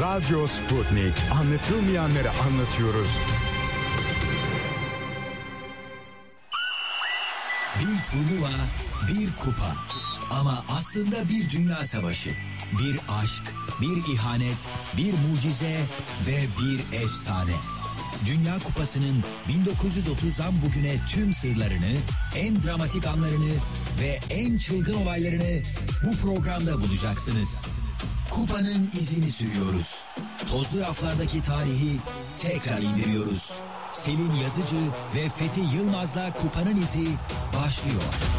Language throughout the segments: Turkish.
Radyo Sputnik. Anlatılmayanları anlatıyoruz. Bir turnuva, bir kupa. Ama aslında bir dünya savaşı. Bir aşk, bir ihanet, bir mucize ve bir efsane. Dünya Kupası'nın 1930'dan bugüne tüm sırlarını, en dramatik anlarını ve en çılgın olaylarını bu programda bulacaksınız. Kupanın izini sürüyoruz. Tozlu raflardaki tarihi tekrar indiriyoruz. Selin Yazıcı ve Fethi Yılmaz'la Kupanın izi başlıyor.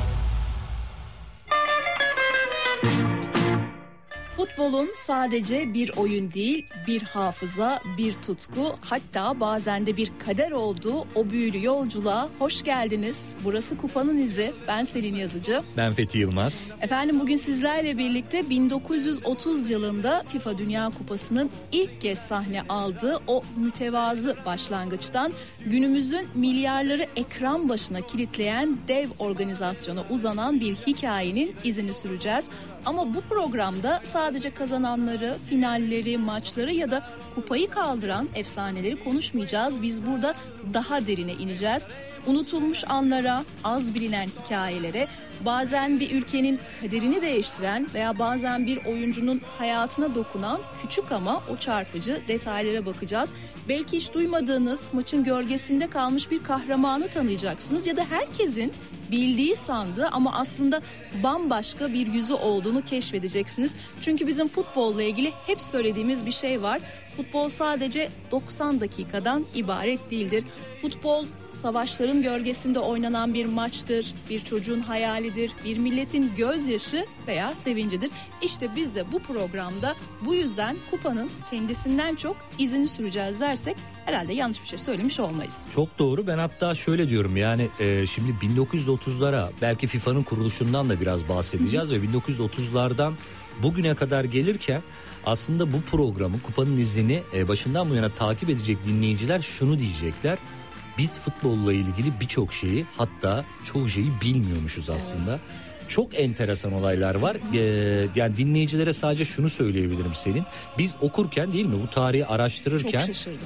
Futbolun sadece bir oyun değil, bir hafıza, bir tutku, hatta bazen de bir kader olduğu o büyülü yolculuğa hoş geldiniz. Burası Kupanın İzi. Ben Selin Yazıcı. Ben Fethi Yılmaz. Efendim bugün sizlerle birlikte 1930 yılında FIFA Dünya Kupası'nın ilk kez sahne aldığı o mütevazı başlangıçtan günümüzün milyarları ekran başına kilitleyen dev organizasyona uzanan bir hikayenin izini süreceğiz. Ama bu programda sadece kazananları, finalleri, maçları ya da kupayı kaldıran efsaneleri konuşmayacağız. Biz burada daha derine ineceğiz. Unutulmuş anlara, az bilinen hikayelere, bazen bir ülkenin kaderini değiştiren veya bazen bir oyuncunun hayatına dokunan küçük ama o çarpıcı detaylara bakacağız. Belki hiç duymadığınız, maçın gölgesinde kalmış bir kahramanı tanıyacaksınız ya da herkesin bildiği sandığı ama aslında bambaşka bir yüzü olduğunu keşfedeceksiniz. Çünkü bizim futbolla ilgili hep söylediğimiz bir şey var. Futbol sadece 90 dakikadan ibaret değildir. Futbol savaşların gölgesinde oynanan bir maçtır, bir çocuğun hayalidir, bir milletin gözyaşı veya sevincidir. İşte biz de bu programda bu yüzden kupanın kendisinden çok izini süreceğiz dersek herhalde yanlış bir şey söylemiş olmayız. Çok doğru. Ben hatta şöyle diyorum yani şimdi 1930'lara belki FIFA'nın kuruluşundan da biraz bahsedeceğiz ve 1930'lardan bugüne kadar gelirken aslında bu programı, Kupanın izini başından bu yana takip edecek dinleyiciler şunu diyecekler. Biz futbolla ilgili birçok şeyi, hatta çoğu şeyi bilmiyormuşuz aslında. Evet. Çok enteresan olaylar var. Yani dinleyicilere sadece şunu söyleyebilirim Selin. Biz okurken değil mi bu tarihi araştırırken çok şaşırdım.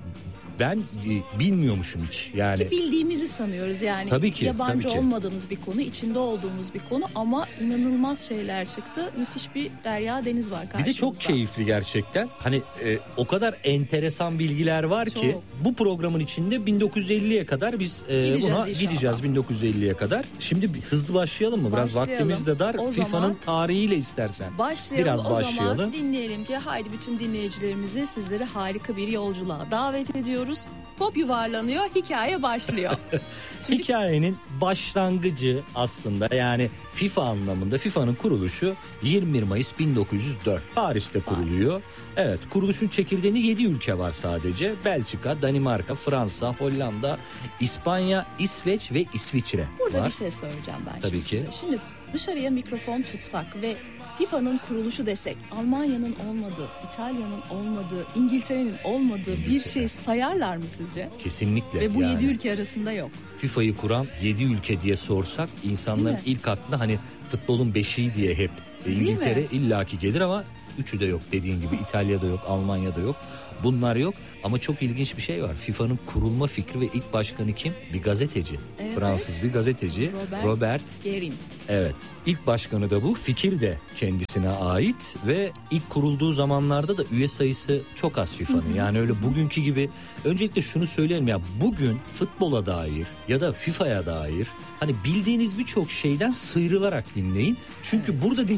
Ben bilmiyormuşum hiç. Yani ki bildiğimizi sanıyoruz yani. Tabii ki, yabancı tabii ki. olmadığımız bir konu, içinde olduğumuz bir konu ama inanılmaz şeyler çıktı. Müthiş bir derya deniz var karşımızda. Bir de çok keyifli gerçekten. Hani o kadar enteresan bilgiler var ki bu programın içinde 1950'ye kadar biz gideceğiz 1950'ye kadar. Şimdi hızlı başlayalım mı? Biraz vaktimiz de dar. FIFA'nın tarihiyle istersen. Başlayalım. O zaman dinleyelim ki haydi bütün dinleyicilerimizi sizleri harika bir yolculuğa davet ediyoruz. Top yuvarlanıyor, hikaye başlıyor. Şimdi... Hikayenin başlangıcı aslında yani FIFA anlamında FIFA'nın kuruluşu 21 Mayıs 1904 Paris'te kuruluyor. Evet, kuruluşun çekirdeğinde 7 ülke var sadece. Belçika, Danimarka, Fransa, Hollanda, İspanya, İsveç ve İsviçre Burada var. bir şey söyleyeceğim ben. Tabii ki. Size. Şimdi dışarıya mikrofon tutsak ve FIFA'nın kuruluşu desek, Almanya'nın olmadığı, İtalya'nın olmadığı, İngiltere'nin olmadığı bir şey sayarlar mı sizce? Kesinlikle. Ve bu yani 7 ülke arasında yok. FIFA'yı kuran 7 ülke diye sorsak insanların ilk aklına hani futbolun beşiği diye hep İngiltere illaki gelir ama üçü de yok. Dediğin gibi İtalya'da yok, Almanya'da yok. Bunlar yok ama çok ilginç bir şey var. FIFA'nın kurulma fikri ve ilk başkanı kim? Bir gazeteci. Evet. Fransız bir gazeteci. Robert Guérin. Evet. İlk başkanı da bu. Fikir de kendisine ait ve ilk kurulduğu zamanlarda da üye sayısı çok az FIFA'nın. Yani öyle bugünkü gibi. Öncelikle şunu söyleyelim ya, bugün futbola dair ya da FIFA'ya dair hani bildiğiniz birçok şeyden sıyrılarak dinleyin. Çünkü burada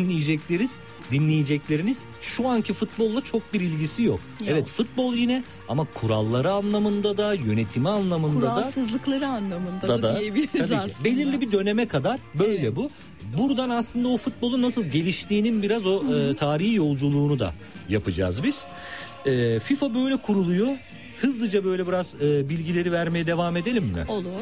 dinleyecekleriniz şu anki futbolla çok bir ilgisi yok. Evet, futbol yine ama kuralları anlamında da, yönetimi anlamında da, kuralsızlıkları anlamında da diyebiliriz tabii aslında. Ki. Belirli bir döneme kadar böyle bu. Buradan aslında o futbolun nasıl geliştiğinin biraz o tarihi yolculuğunu da yapacağız biz. FIFA böyle kuruluyor. Hızlıca böyle biraz bilgileri vermeye devam edelim mi? Olur.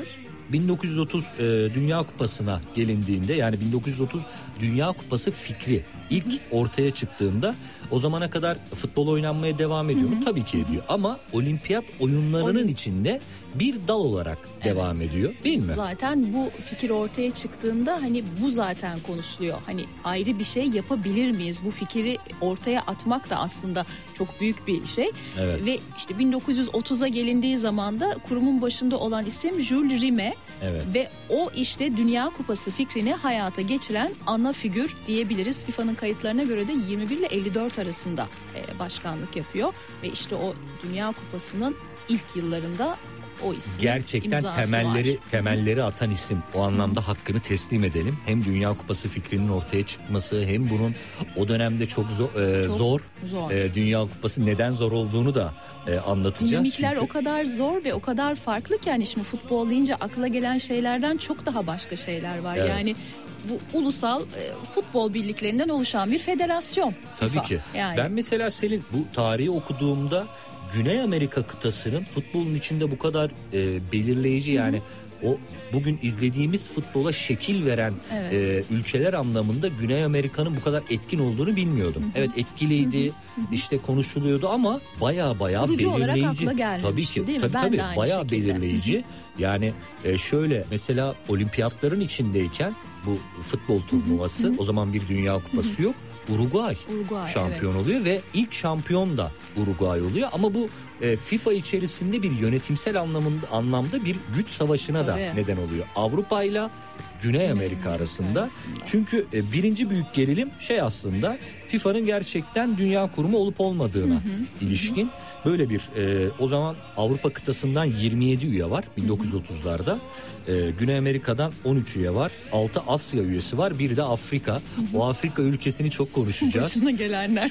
1930 Dünya Kupası'na gelindiğinde, yani 1930 Dünya Kupası fikri ilk ortaya çıktığında o zamana kadar futbol oynanmaya devam ediyor mu? Tabii ki ediyor. Ama olimpiyat oyunlarının içinde bir dal olarak devam ediyor, değil mi? Zaten bu fikir ortaya çıktığında hani bu zaten konuşuluyor. Hani ayrı bir şey yapabilir miyiz? Bu fikri ortaya atmak da aslında çok büyük bir şey. Evet. Ve işte 1930'a gelindiği zaman da kurumun başında olan isim Jules Rimet. Evet. Ve o işte Dünya Kupası fikrini hayata geçiren ana figür diyebiliriz. FIFA'nın kayıtlarına göre de 21 ile 54 arasında başkanlık yapıyor. Ve işte o Dünya Kupası'nın ilk yıllarında o isim gerçekten temelleri atan isim. O anlamda hakkını teslim edelim. Hem Dünya Kupası fikrinin ortaya çıkması, hem bunun o dönemde çok zor. Dünya Kupası neden zor olduğunu da anlatacağız. Dinamikler o kadar zor ve o kadar farklı ki, yani şimdi futbol deyince akla gelen şeylerden çok daha başka şeyler var. Evet. Yani bu ulusal futbol birliklerinden oluşan bir federasyon. Tabii FIFA. ki. Yani. Ben mesela Selin, bu tarihi okuduğumda Güney Amerika kıtasının futbolun içinde bu kadar belirleyici, yani o bugün izlediğimiz futbola şekil veren ülkeler anlamında Güney Amerika'nın bu kadar etkin olduğunu bilmiyordum. Evet, etkiliydi, işte konuşuluyordu ama baya kurucu belirleyici. olarak akla gelmemişti, Tabii ki, değil mi? tabii baya şekilde. belirleyici. Yani şöyle mesela olimpiyatların içindeyken bu futbol turnuvası, o zaman bir Dünya Kupası yok. Uruguay şampiyon oluyor ve ilk şampiyon da Uruguay oluyor, ama bu FIFA içerisinde bir yönetimsel anlamda bir güç savaşına da neden oluyor. Avrupa ile Güney Amerika arasında. Çünkü birinci büyük gerilim aslında FIFA'nın gerçekten dünya kurumu olup olmadığına ilişkin. Böyle bir o zaman Avrupa kıtasından 27 üye var 1930'larda. Güney Amerika'dan 13 üye var. 6 Asya üyesi var. Bir de Afrika. O Afrika ülkesini çok konuşacağız. Başına gelenler.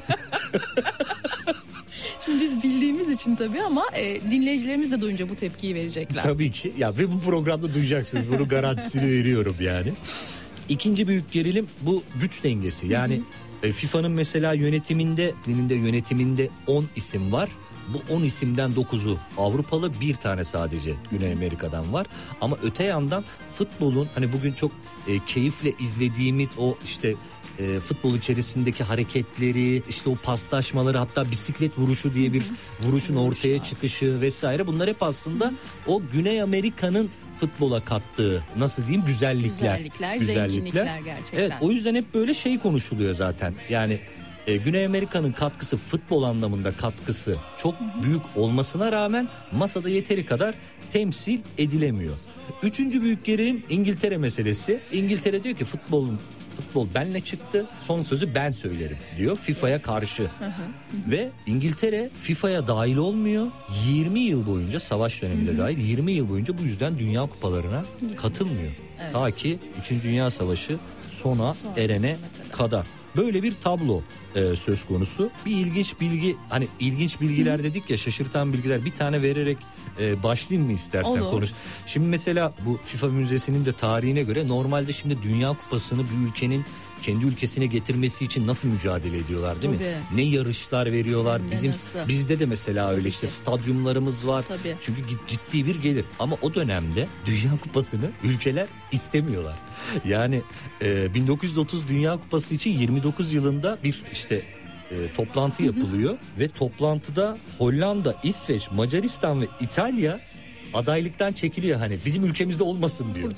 Şimdi biz bildiğimiz için tabii, ama dinleyicilerimiz de duyunca bu tepkiyi verecekler. Tabii ki. Ya ve bu programda duyacaksınız. Bunu garantisini veriyorum yani. İkinci büyük gerilim bu güç dengesi. Yani FIFA'nın mesela yönetiminde 10 isim var. Bu 10 isimden 9'u Avrupalı, bir tane sadece Güney Amerika'dan var. Ama öte yandan futbolun hani bugün çok keyifle izlediğimiz o işte futbol içerisindeki hareketleri, işte o paslaşmaları, hatta bisiklet vuruşu diye bir vuruşun ortaya çıkışı vesaire, bunlar hep aslında o Güney Amerika'nın futbola kattığı, nasıl diyeyim, güzellikler, zenginlikler gerçekten. Evet, o yüzden hep böyle konuşuluyor zaten. Yani Güney Amerika'nın katkısı, futbol anlamında katkısı çok büyük olmasına rağmen masada yeteri kadar temsil edilemiyor. Üçüncü büyük gerilim İngiltere meselesi. İngiltere diyor ki futbol benle çıktı, son sözü ben söylerim diyor FIFA'ya karşı. Ve İngiltere FIFA'ya dahil olmuyor. 20 yıl boyunca, savaş döneminde dahil 20 yıl boyunca bu yüzden Dünya Kupalarına katılmıyor. Evet. Ta ki 3. Dünya Savaşı sona erene kadar. Böyle bir tablo söz konusu. Bir ilginç bilgi, hani ilginç bilgiler dedik ya, şaşırtan bilgiler, bir tane vererek başlayayım mı istersen konuş. Şimdi mesela bu FIFA Müzesi'nin de tarihine göre normalde şimdi Dünya Kupası'nı bir ülkenin kendi ülkesine getirmesi için nasıl mücadele ediyorlar, değil mi? Ne yarışlar veriyorlar. Bizde de mesela öyle işte stadyumlarımız var. Tabii. Çünkü ciddi bir gelir. Ama o dönemde Dünya Kupası'nı ülkeler istemiyorlar. Yani 1930 Dünya Kupası için 29 yılında bir işte toplantı yapılıyor ve toplantıda Hollanda, İsveç, Macaristan ve İtalya adaylıktan çekiliyor, hani bizim ülkemizde olmasın diyor.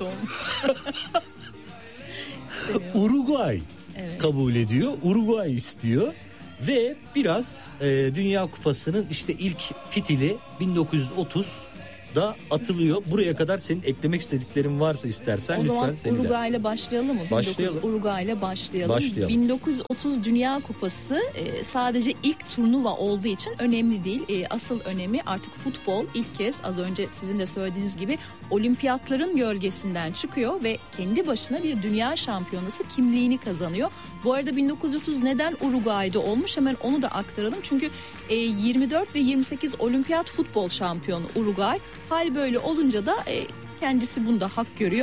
Uruguay kabul ediyor. Uruguay istiyor ve biraz Dünya Kupası'nın işte ilk fitili 1930'da atılıyor. Buraya kadar senin eklemek istediklerin varsa istersen lütfen seni de. Uruguay ile başlayalım mı? Uruguay ile başlayalım. 1930 Dünya Kupası sadece ilk turnuva olduğu için önemli değil. Asıl önemi artık futbol ilk kez, az önce sizin de söylediğiniz gibi, olimpiyatların gölgesinden çıkıyor ve kendi başına bir dünya şampiyonası kimliğini kazanıyor. Bu arada 1930 neden Uruguay'da olmuş, hemen onu da aktaralım. Çünkü 24 ve 28 olimpiyat futbol şampiyonu Uruguay. Hal böyle olunca da kendisi bunda hak görüyor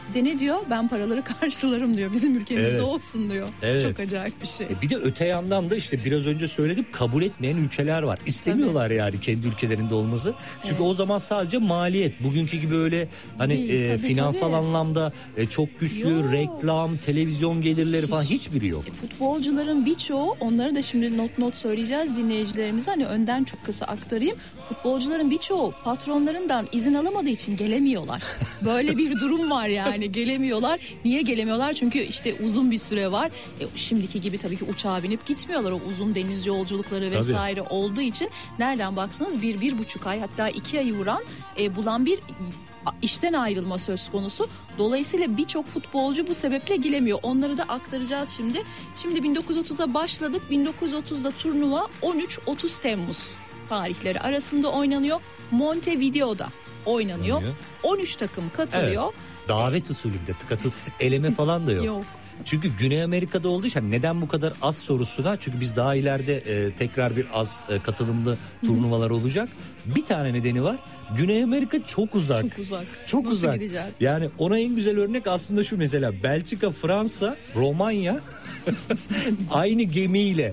de ne diyor? Ben paraları karşılarım diyor. Bizim ülkemizde Evet. olsun diyor. Evet. Çok acayip bir şey. Bir de öte yandan da işte biraz önce söyledim, kabul etmeyen ülkeler var. İstemiyorlar yani kendi ülkelerinde olması. Çünkü o zaman sadece maliyet. Bugünkü gibi öyle hani Değil, tabii, finansal tabii. anlamda çok güçlü Yok. reklam, televizyon gelirleri falan hiçbiri yok. Futbolcuların birçoğu, onları da şimdi not söyleyeceğiz dinleyicilerimize, hani önden çok kısa aktarayım. Futbolcuların birçoğu patronlarından izin alamadığı için gelemiyorlar. Böyle bir durum var yani, gelemiyorlar. Niye gelemiyorlar? Çünkü işte uzun bir süre var. Şimdiki gibi tabii ki uçağa binip gitmiyorlar. O uzun deniz yolculukları vesaire olduğu için nereden baksanız 1-1,5 ay, hatta 2 ayı bulan bir işten ayrılma söz konusu. Dolayısıyla birçok futbolcu bu sebeple gelemiyor. Onları da aktaracağız şimdi. Şimdi 1930'a başladık. 1930'da turnuva 13-30 Temmuz tarihleri arasında oynanıyor. Montevideo'da oynanıyor. 13 takım katılıyor. Evet. Davet usulü bir de eleme falan da yok. Yok. Çünkü Güney Amerika'da olduğu için neden bu kadar az sorusuna, çünkü biz daha ileride tekrar bir az katılımlı turnuvalar olacak. Bir tane nedeni var. Güney Amerika çok uzak. Çok uzak. Çok Nasıl uzak. gideceğiz? Yani ona en güzel örnek aslında şu, mesela Belçika, Fransa, Romanya aynı gemiyle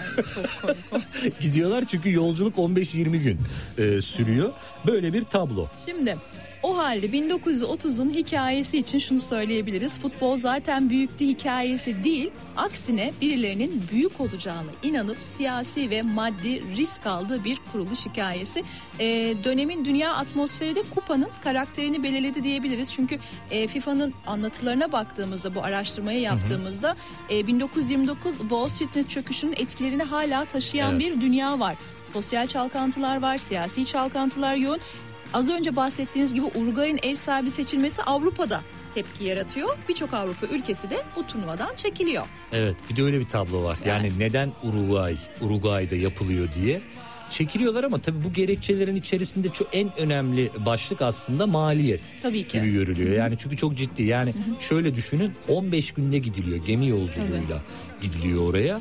gidiyorlar. Çünkü yolculuk 15-20 gün sürüyor. Böyle bir tablo. Şimdi o halde 1930'un hikayesi için şunu söyleyebiliriz. Futbol zaten büyüklü hikayesi değil. Aksine birilerinin büyük olacağına inanıp siyasi ve maddi risk aldığı bir kuruluş hikayesi. Dönemin dünya atmosferi de kupanın karakterini belirledi diyebiliriz. Çünkü FIFA'nın anlatılarına baktığımızda, bu araştırmayı yaptığımızda 1929 Wall Street'in çöküşünün etkilerini hala taşıyan bir dünya var. Sosyal çalkantılar var, siyasi çalkantılar yoğun. Az önce bahsettiğiniz gibi Uruguay'ın ev sahibi seçilmesi Avrupa'da tepki yaratıyor. Birçok Avrupa ülkesi de bu turnuvadan çekiliyor. Evet, bir de öyle bir tablo var. Yani neden Uruguay'da yapılıyor diye çekiliyorlar, ama tabii bu gerekçelerin içerisinde en önemli başlık aslında maliyet. Tabii ki. Gibi görülüyor. Yani çünkü çok ciddi. Yani şöyle düşünün, 15 günde gidiliyor gemi yolculuğuyla gidiliyor oraya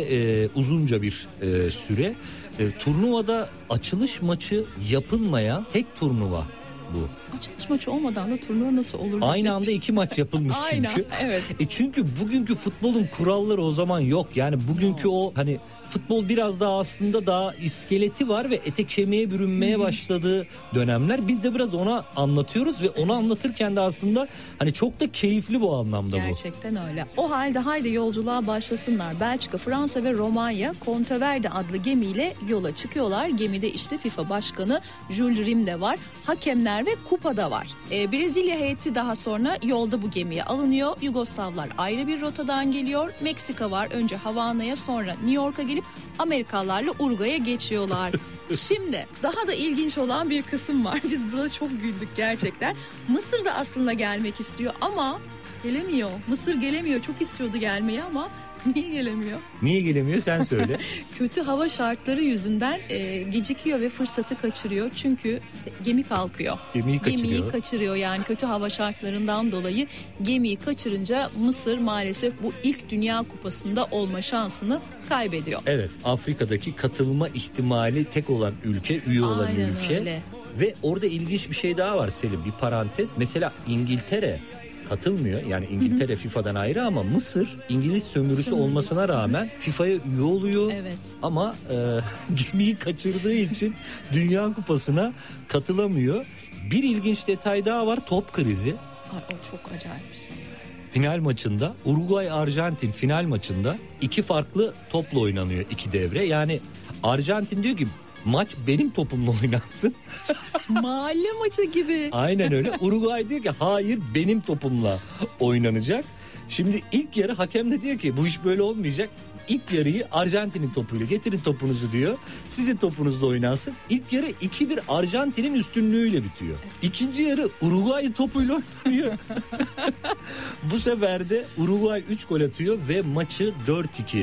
ve uzunca bir süre. Turnuvada açılış maçı yapılmayan tek turnuva bu. Açılış maçı olmadan da turnuva nasıl olur? Aynı anda 2 maç yapılmış çünkü. Aynen, evet. Çünkü bugünkü futbolun kuralları o zaman yok. Yani bugünkü o hani futbol biraz daha aslında daha iskeleti var ve ete kemiğe bürünmeye başladığı dönemler. Biz de biraz ona anlatıyoruz ve onu anlatırken de aslında hani çok da keyifli bu anlamda bu. Gerçekten öyle. O halde haydi yolculuğa başlasınlar. Belçika, Fransa ve Romanya Monteverde adlı gemiyle yola çıkıyorlar. Gemide işte FIFA Başkanı Jules Rimet var. Hakemler ve kupa da var. Brezilya heyeti daha sonra yolda bu gemiye alınıyor. Yugoslavlar ayrı bir rotadan geliyor. Meksika var. Önce Havana'ya, sonra New York'a gelip Amerikalılarla Uruguay'a geçiyorlar. Şimdi daha da ilginç olan bir kısım var. Biz burada çok güldük gerçekten. Mısır da aslında gelmek istiyor ama gelemiyor. Mısır gelemiyor. Çok istiyordu gelmeyi ama niye gelemiyor? Niye gelemiyor sen söyle. Kötü hava şartları yüzünden gecikiyor ve fırsatı kaçırıyor. Çünkü gemi kalkıyor. Gemiyi kaçırıyor yani, kötü hava şartlarından dolayı gemiyi kaçırınca Mısır maalesef bu ilk Dünya Kupası'nda olma şansını kaybediyor. Evet, Afrika'daki katılma ihtimali tek olan ülke, üye olan Aynen ülke. öyle. Ve orada ilginç bir şey daha var Selim, bir parantez. Mesela İngiltere katılmıyor. Yani İngiltere FIFA'dan ayrı ama Mısır İngiliz sömürüsü olmasına rağmen FIFA'ya üye oluyor. Evet. Ama gemiyi kaçırdığı için Dünya Kupası'na katılamıyor. Bir ilginç detay daha var, top krizi. Ay, o çok acayip bir şey. Final maçında, Uruguay-Arjantin final maçında 2 farklı topla oynanıyor 2 devre. Yani Arjantin diyor ki maç benim topumla oynansın. Mahalle maçı gibi. Aynen öyle. Uruguay diyor ki hayır, benim topumla oynanacak. Şimdi ilk yarı hakem de diyor ki bu iş böyle olmayacak. İlk yarıyı Arjantin'in topuyla getirin topunuzu diyor. Sizin topunuzla oynansın. İlk yarı 2-1 Arjantin'in üstünlüğüyle bitiyor. İkinci yarı Uruguay topuyla oynanıyor. Bu sefer de Uruguay 3 gol atıyor ve maçı 4-2